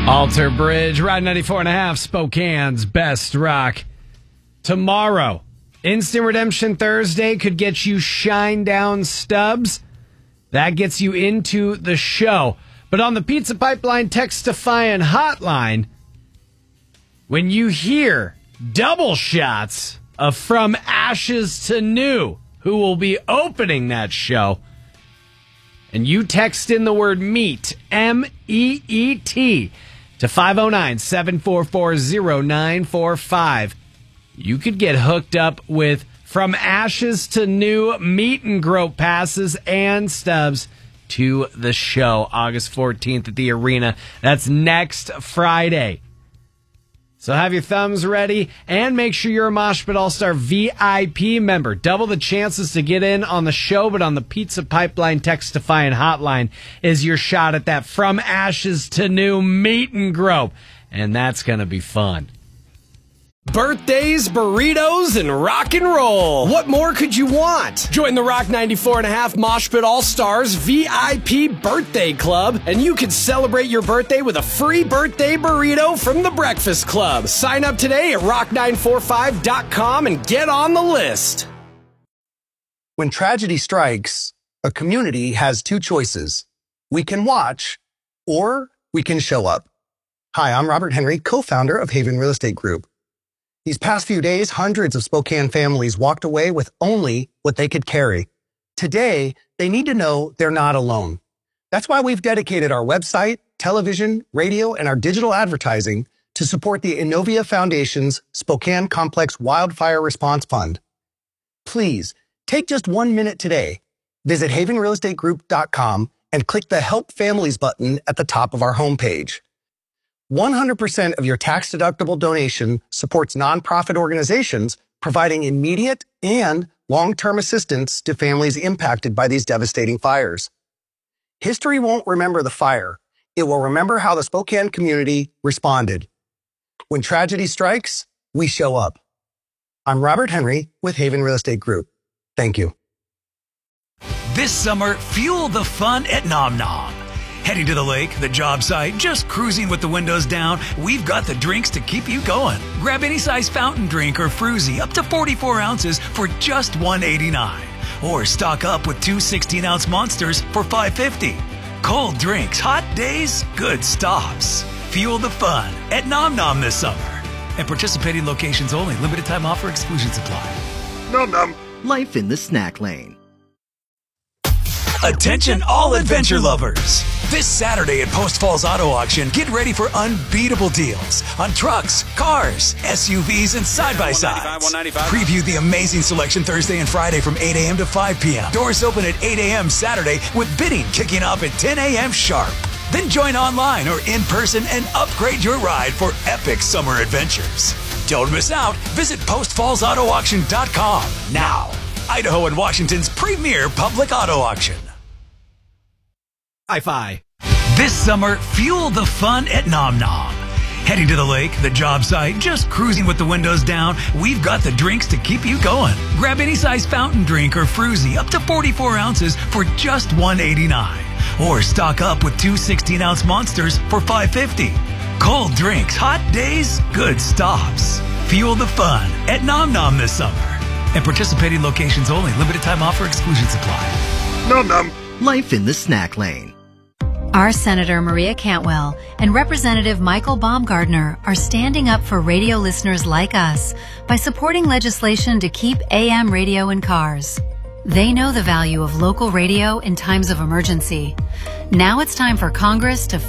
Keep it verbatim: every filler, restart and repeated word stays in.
Alter Bridge, Ride ninety-four and a half, Spokane's best rock. Tomorrow, Instant Redemption Thursday could get you Shinedown Stubbs. That gets you into the show. But on the Pizza Pipeline Text-Defying hotline, when you hear double shots of From Ashes to New, who will be opening that show, and you text in the word MEET, M E E T, to five oh nine, seven four four, oh nine four five, you could get hooked up with From Ashes to New meet and grope passes and stubs to the show August fourteenth at the arena. That's next Friday. So have your thumbs ready and make sure you're a Mosh Pit All-Star V I P member. Double the chances to get in on the show, but on the Pizza Pipeline Text-Defying hotline is your shot at that From Ashes to New meet and grope. And that's going to be fun. Birthdays, burritos, and rock and roll. What more could you want? Join the Rock ninety-four and a half Mosh Pit All-Stars V I P Birthday Club, and you can celebrate your birthday with a free birthday burrito from the Breakfast Club. Sign up today at rock nine four five dot com and get on the list. When tragedy strikes, a community has two choices. We can watch, or we can show up. Hi, I'm Robert Henry, co-founder of Haven Real Estate Group. These past few days, hundreds of Spokane families walked away with only what they could carry. Today, they need to know they're not alone. That's why we've dedicated our website, television, radio, and our digital advertising to support the Innovia Foundation's Spokane Complex Wildfire Response Fund. Please, take just one minute today. Visit haven real estate group dot com and click the Help Families button at the top of our homepage. one hundred percent of your tax-deductible donation supports nonprofit organizations providing immediate and long-term assistance to families impacted by these devastating fires. History won't remember the fire. It will remember how the Spokane community responded. When tragedy strikes, we show up. I'm Robert Henry with Haven Real Estate Group. Thank you. This summer, fuel the fun at Nom Nom. Heading to the lake, the job site, just cruising with the windows down, we've got the drinks to keep you going. Grab any size fountain drink or fruzy up to forty-four ounces for just one eighty-nine. Or stock up with two sixteen-ounce monsters for five fifty. Cold drinks, hot days, good stops. Fuel the fun at Nom Nom this summer. And participating locations only. Limited time offer, exclusions apply. Nom Nom. Life in the snack lane. Attention all adventure lovers. This Saturday at Post Falls Auto Auction, get ready for unbeatable deals on trucks, cars, S U Vs, and side-by-sides. Preview the amazing selection Thursday and Friday from eight a.m. to five p.m. Doors open at eight a.m. Saturday with bidding kicking off at ten a.m. sharp. Then join online or in person and upgrade your ride for epic summer adventures. Don't miss out. Visit post falls auto auction dot com now. Idaho and Washington's premier public auto auction. Hi-Fi. This summer, fuel the fun at Nom Nom. Heading to the lake, the job site, just cruising with the windows down, we've got the drinks to keep you going. Grab any size fountain drink or fruzy up to forty-four ounces for just one eighty-nine. Or stock up with two sixteen-ounce monsters for five fifty. Cold drinks, hot days, good stops. Fuel the fun at Nom Nom this summer. And participating locations only. Limited time offer, exclusions apply. Nom Nom. Life in the snack lane. Our Senator Maria Cantwell and Representative Michael Baumgardner are standing up for radio listeners like us by supporting legislation to keep A M radio in cars. They know the value of local radio in times of emergency. Now it's time for Congress to